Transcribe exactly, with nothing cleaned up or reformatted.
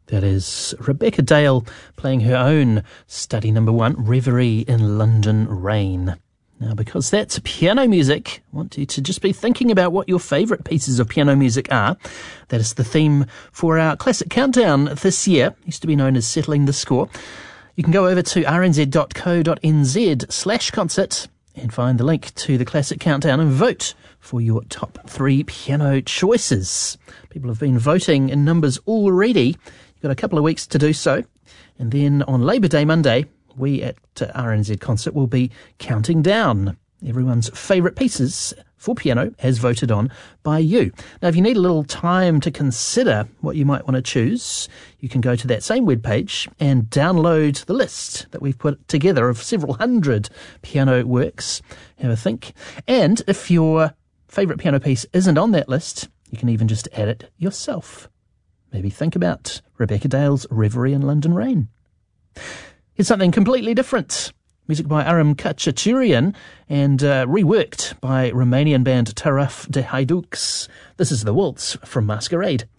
That is Rebecca Dale playing her own study number one, Reverie in London Rain. Now, because that's piano music, I want you to just be thinking about what your favourite pieces of piano music are. That is the theme for our Classic Countdown this year. It used to be known as Settling the Score. You can go over to rnz.co.nz slash concert and find the link to the Classic Countdown and vote for your top three piano choices. People have been voting in numbers already. You've got a couple of weeks to do so. And then on Labour Day Monday, we at uh, R N Z Concert will be counting down everyone's favourite pieces for piano as voted on by you. Now, if you need a little time to consider what you might want to choose, you can go to that same webpage and download the list that we've put together of several hundred piano works. Have a think. And if your favourite piano piece isn't on that list, you can even just add it yourself. Maybe think about Rebecca Dale's Reverie in London Rain. Here's something completely different. Music by Aram Khachaturian and uh, reworked by Romanian band Taraf de Haiduks. This is The Waltz from Masquerade.